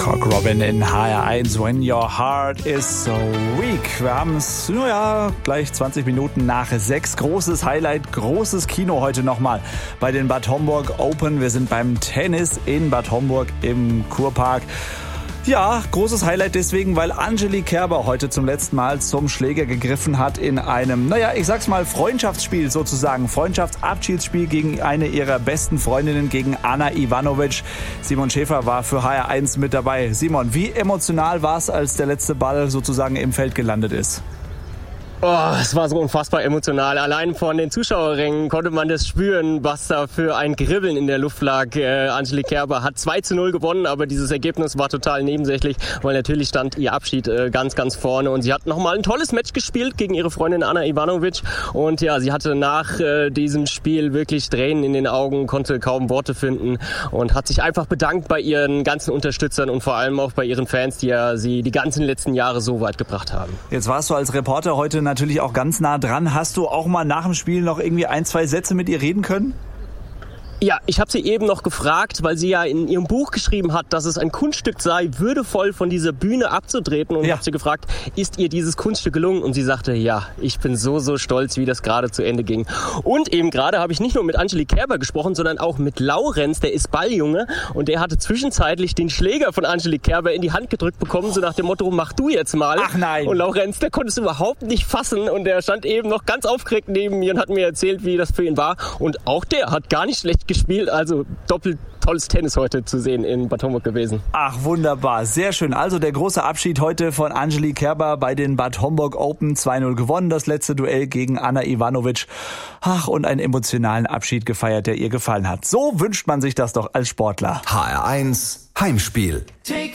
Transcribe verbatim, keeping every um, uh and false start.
Cock Robin in H R eins, When Your Heart is So Weak. Wir haben es, naja, gleich zwanzig Minuten nach sechs. Großes Highlight, großes Kino heute nochmal bei den Bad Homburg Open. Wir sind beim Tennis in Bad Homburg im Kurpark. Ja, großes Highlight deswegen, weil Angelique Kerber heute zum letzten Mal zum Schläger gegriffen hat in einem, naja, ich sag's mal, Freundschaftsspiel sozusagen. Freundschaftsabschiedsspiel gegen eine ihrer besten Freundinnen, gegen Ana Ivanovic. Simon Schäfer war für H R eins mit dabei. Simon, wie emotional war es, als der letzte Ball sozusagen im Feld gelandet ist? Oh, es war so unfassbar emotional. Allein von den Zuschauerrängen konnte man das spüren, was da für ein Kribbeln in der Luft lag. Äh, Angelique Kerber hat zwei zu null gewonnen, aber dieses Ergebnis war total nebensächlich, weil natürlich stand ihr Abschied äh, ganz, ganz vorne. Und sie hat nochmal ein tolles Match gespielt gegen ihre Freundin Ana Ivanovic. Und ja, sie hatte nach äh, diesem Spiel wirklich Tränen in den Augen, konnte kaum Worte finden und hat sich einfach bedankt bei ihren ganzen Unterstützern und vor allem auch bei ihren Fans, die ja sie die ganzen letzten Jahre so weit gebracht haben. Jetzt warst du als Reporter heute natürlich auch ganz nah dran. Hast du auch mal nach dem Spiel noch irgendwie ein, zwei Sätze mit ihr reden können? Ja, ich habe sie eben noch gefragt, weil sie ja in ihrem Buch geschrieben hat, dass es ein Kunststück sei, würdevoll von dieser Bühne abzutreten. Und ja. Ich habe sie gefragt, ist ihr dieses Kunststück gelungen? Und sie sagte, ja, ich bin so, so stolz, wie das gerade zu Ende ging. Und eben gerade habe ich nicht nur mit Angelique Kerber gesprochen, sondern auch mit Laurenz, der ist Balljunge. Und der hatte zwischenzeitlich den Schläger von Angelique Kerber in die Hand gedrückt bekommen, so nach dem Motto, mach du jetzt mal. Ach nein. Und Laurenz, der konnte es überhaupt nicht fassen. Und der stand eben noch ganz aufgeregt neben mir und hat mir erzählt, wie das für ihn war. Und auch der hat gar nicht schlecht gespielt, also doppelt tolles Tennis heute zu sehen in Bad Homburg gewesen. Ach, wunderbar, sehr schön. Also der große Abschied heute von Angelique Kerber bei den Bad Homburg Open, zwei null gewonnen, das letzte Duell gegen Ana Ivanovic. Ach, und einen emotionalen Abschied gefeiert, der ihr gefallen hat. So wünscht man sich das doch als Sportler. H R eins Heimspiel.